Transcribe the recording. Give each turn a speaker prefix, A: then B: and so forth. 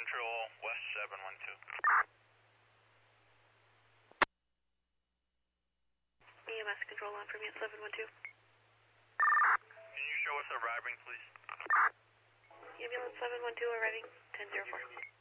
A: Control, West 712.
B: EMS Control on for me at 712.
A: Can you show us arriving, please?
B: Ambulance 712 arriving, 1004.